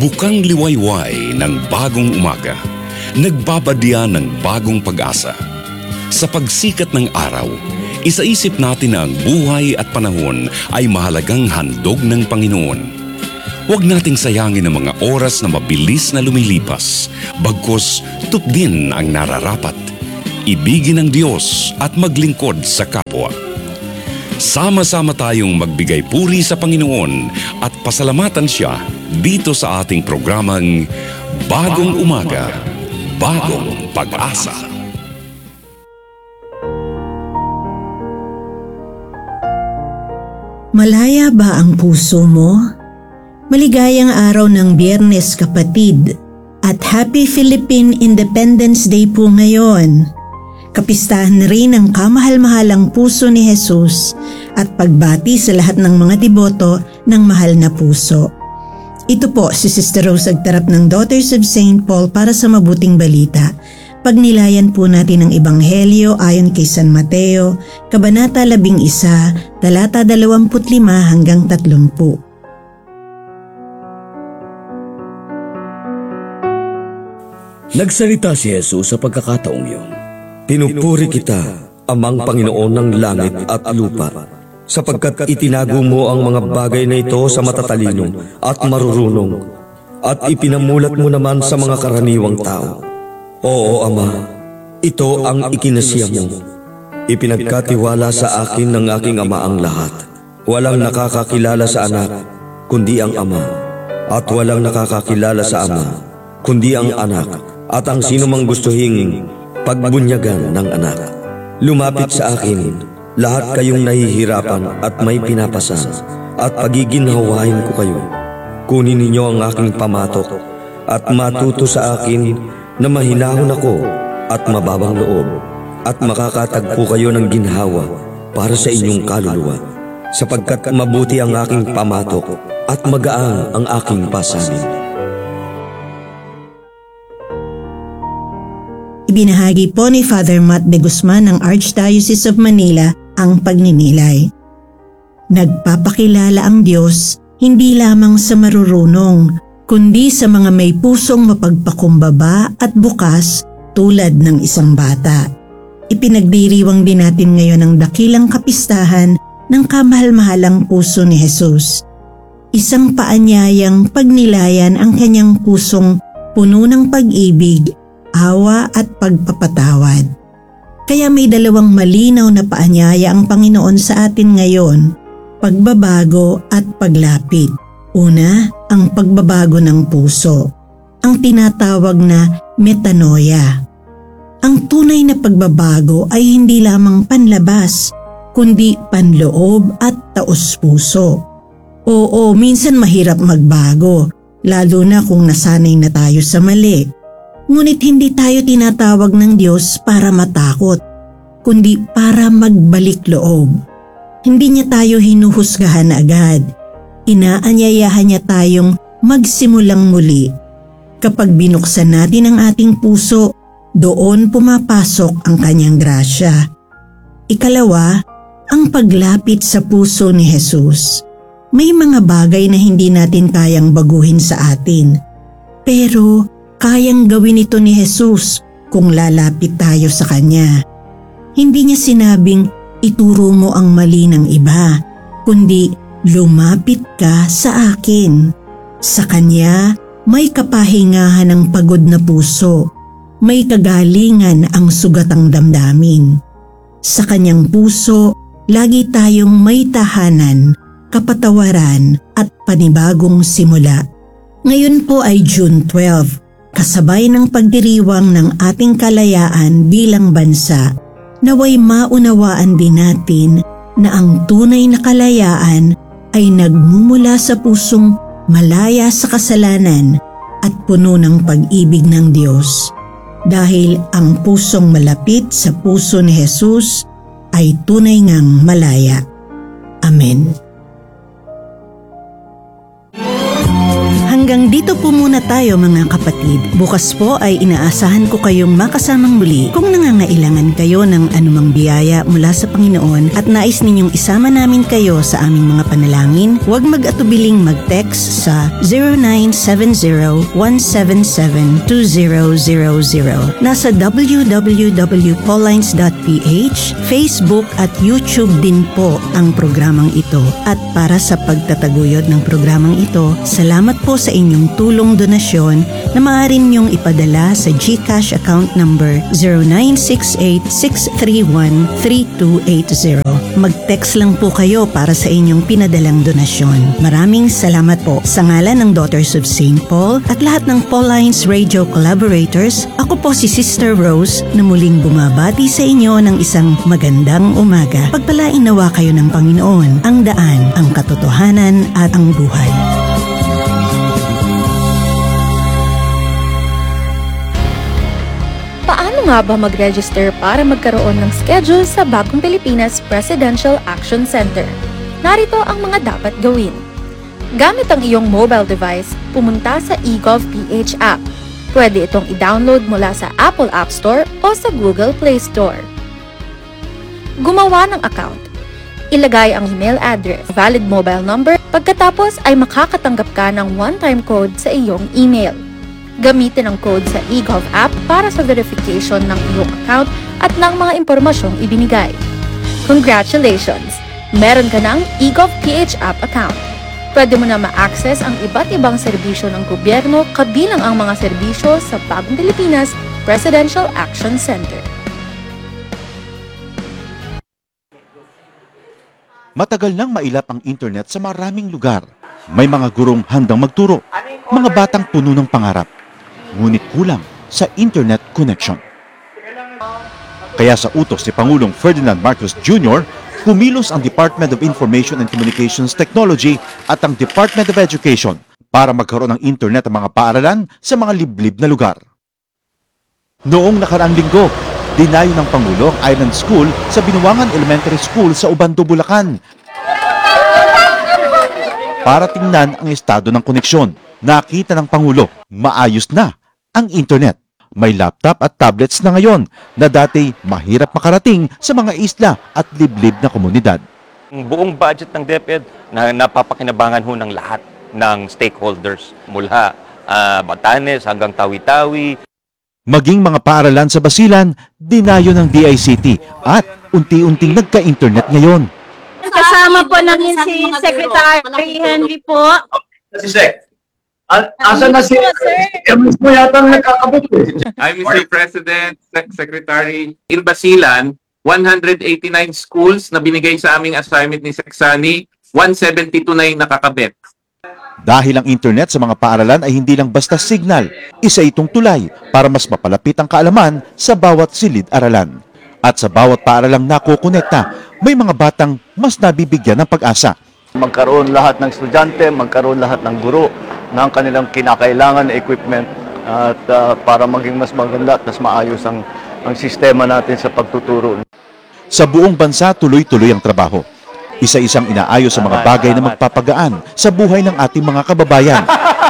Bukang liwayway ng bagong umaga, nagbabadya ng bagong pag-asa. Sa pagsikat ng araw, isaisip natin na ang buhay at panahon ay mahalagang handog ng Panginoon. Huwag nating sayangin ang mga oras na mabilis na lumilipas, bagkus tupdin ang nararapat. Ibigin ang Diyos at maglingkod sa kapwa. Sama-sama tayong magbigay puri sa Panginoon at pasalamatan Siya dito sa ating programang Bagong Umaga, Bagong Pag-asa. Malaya ba ang puso mo? Maligayang araw ng Biyernes, kapatid, at Happy Philippine Independence Day po ngayon. Kapistahan rin ang kamahal-mahalang puso ni Jesus at pagbati sa lahat ng mga deboto ng mahal na puso. Ito po si Sister Rose Agtarap ng Daughters of St. Paul para sa mabuting balita. Pagnilayan po natin ang Ebanghelyo ayon kay San Mateo, Kabanata 11, talata 25 hanggang 30. Nagsalita si Jesus sa pagkakataong iyon. Pinupuri kita, Amang Panginoon ng langit at lupa, sapagkat itinago mo ang mga bagay na ito sa matatalino at marurunong, at ipinamulat mo naman sa mga karaniwang tao. Oo, Ama, ito ang ikinasiya mo. Ipinagkatiwala sa akin ng aking Ama ang lahat. Walang nakakakilala sa anak, kundi ang Ama, at walang nakakakilala sa Ama, kundi ang anak, at ang sino mang gustuhing pagbunyagan ng anak. Lumapit sa akin, lahat kayong nahihirapan at may pinapasan, at pagiginhawain ko kayo. Kunin ninyo ang aking pamatok, at matuto sa akin na mahinahon ako at mababang loob, at makakatagpo kayo ng ginhawa para sa inyong kaluluwa, sapagkat mabuti ang aking pamatok at magaan ang aking pasanin. Ibinahagi po ni Father Matt de Guzman ng Archdiocese of Manila ang pagninilay. Nagpapakilala ang Diyos hindi lamang sa marurunong, kundi sa mga may pusong mapagpakumbaba at bukas tulad ng isang bata. Ipinagdiriwang din natin ngayon ang dakilang kapistahan ng kamahal-mahalang puso ni Jesus. Isang paanyayang pagnilayan ang kanyang pusong puno ng pag-ibig, awa at pagpapatawad. Kaya may dalawang malinaw na paanyaya ang Panginoon sa atin ngayon, pagbabago at paglapit. Una, ang pagbabago ng puso, ang tinatawag na metanoia. Ang tunay na pagbabago ay hindi lamang panlabas, kundi panloob at taos-puso. Oo, minsan mahirap magbago, lalo na kung nasanay na tayo sa mali. Ngunit hindi tayo tinatawag ng Diyos para matakot, kundi para magbalik loob. Hindi niya tayo hinuhusgahan agad. Inaanyayahan niya tayong magsimulang muli. Kapag binuksan natin ang ating puso, doon pumapasok ang kanyang grasya. Ikalawa, ang paglapit sa puso ni Jesus. May mga bagay na hindi natin kayang baguhin sa atin, pero kayang gawin ito ni Jesus kung lalapit tayo sa Kanya. Hindi niya sinabing ituro mo ang mali ng iba, kundi lumapit ka sa akin. Sa Kanya may kapahingahan ang pagod na puso, may kagalingan ang sugatang damdamin. Sa Kanyang puso, lagi tayong may tahanan, kapatawaran at panibagong simula. Ngayon po ay June 12. Kasabay ng pagdiriwang ng ating kalayaan bilang bansa, naway maunawaan din natin na ang tunay na kalayaan ay nagmumula sa pusong malaya sa kasalanan at puno ng pag-ibig ng Diyos. Dahil ang pusong malapit sa puso ni Jesus ay tunay ngang malaya. Amen. Hanggang dito po muna tayo mga kapatid. Bukas po ay inaasahan ko kayong makasamang muli kung nangangailangan kayo ng anumang biyaya mula sa Panginoon at nais ninyong isama namin kayo sa aming mga panalangin, huwag mag-atubiling mag-text sa 0970-177-2000. Nasa www.paullines.ph, Facebook at YouTube din po ang programang ito. At para sa pagtataguyod ng programang ito, salamat po sa inyong tulong donasyon na maaari niyong ipadala sa GCash account number 0968-631-3280. Mag-text lang po kayo para sa inyong pinadalang donasyon. Maraming salamat po. Sa ngalan ng Daughters of St. Paul at lahat ng Paullines Radio collaborators, ako po si Sister Rose na muling bumabati sa inyo ng isang magandang umaga. Pagpalain nawa kayo ng Panginoon, ang daan, ang katotohanan at ang buhay. Paano nga ba mag-register para magkaroon ng schedule sa Bagong Pilipinas Presidential Action Center? Narito ang mga dapat gawin. Gamit ang iyong mobile device, pumunta sa eGov.ph app. Pwede itong i-download mula sa Apple App Store o sa Google Play Store. Gumawa ng account. Ilagay ang email address, valid mobile number, pagkatapos ay makakatanggap ka ng one-time code sa iyong email. Gamitin ang code sa eGov app para sa verification ng iyong account at ng mga impormasyong ibinigay. Congratulations! Meron ka ng eGov.ph app account. Pwede mo na ma-access ang iba't ibang serbisyo ng gobyerno kabilang ang mga serbisyo sa Bagong Pilipinas Presidential Action Center. Matagal nang mailap ang internet sa maraming lugar. May mga gurong handang magturo, mga batang puno ng pangarap. Ngunit kulang sa internet connection. Kaya sa utos ni Pangulong Ferdinand Marcos Jr., kumilos ang Department of Information and Communications Technology at ang Department of Education para magkaroon ng internet ang mga paaralan sa mga liblib na lugar. Noong nakaraang linggo, dinayo ng Pangulo ang Island School sa Binuangan Elementary School sa Ubando, Bulacan. Para tingnan ang estado ng koneksyon, nakita ng Pangulo, maayos na ang internet. May laptop at tablets na ngayon na dati mahirap makarating sa mga isla at liblib na komunidad. Ang buong budget ng DepEd na napapakinabangan ho ng lahat ng stakeholders mula Batanes hanggang Tawi-Tawi. Maging mga paaralan sa Basilan, dinayo ng DICT at unti-unting nagka-internet ngayon. Kasama po namin si Secretary Henry po. Si Sec. Asa na si Emis mo yata nagkakabot eh. I'm Mr. President, Secretary. In Basilan, 189 schools na binigay sa aming assignment ni Seksani, 172 na yung nakakabit. Dahil ang internet sa mga paaralan ay hindi lang basta signal, isa itong tulay para mas mapalapit ang kaalaman sa bawat silid-aralan. At sa bawat paaralang nakukonekta, may mga batang mas nabibigyan ng pag-asa. Magkaroon lahat ng estudyante, magkaroon lahat ng guro ng kanilang kinakailangan na equipment at para maging mas maganda at mas maayos ang sistema natin sa pagtuturo. Sa buong bansa, tuloy-tuloy ang trabaho. Isa-isang inaayos sa mga bagay na magpapagaan sa buhay ng ating mga kababayan.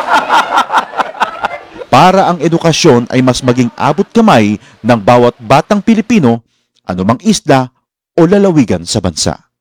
Para ang edukasyon ay mas maging abot kamay ng bawat batang Pilipino, anumang isla o lalawigan sa bansa.